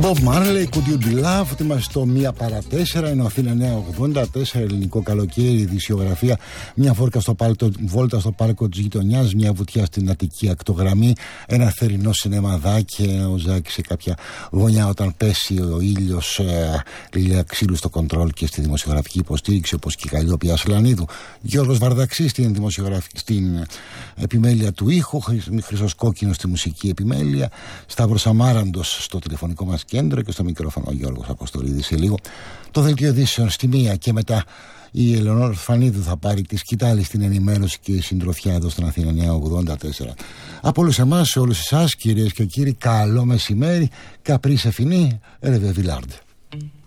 Bob Marley, Could You Be Loved. Είμαστε στο 1 παρά 4, είναι ο Αθήνα 984, ελληνικό καλοκαίρι, ειδησιογραφία. Μια βόλτα στο πάρκο της γειτονιάς, μια βουτιά στην Αττική ακτογραμμή, ένα θερινό σινεμαδάκι, ένα οζάκι σε κάποια γωνιά όταν πέσει ο ήλιος, λίλια ξύλου στο κοντρόλ και στη δημοσιογραφική υποστήριξη, όπως και η Καλλιόπη Ασλανίδου. Γιώργος Βαρδαξής στην επιμέλεια του ήχου, Χρυσός Κόκκινος στη μουσική επιμέλεια, Σταύρος Αμάραντος στο τηλεφωνικό μας κέντρο και στο μικρόφωνο ο Γιώργος Αποστολίδης. Σε λίγο το δελτίο ειδήσεων στη 1 και μετά η Ελεονόρα Φανίδου θα πάρει τη σκητάλη στην ενημέρωση και συντροφιά εδώ στην Αθήνα 984. Από όλους εμάς, σε όλους εσάς, κυρίες και κύριοι, καλό μεσημέρι. Καπρίσε φινή, Ερεβε Βιλάρντ.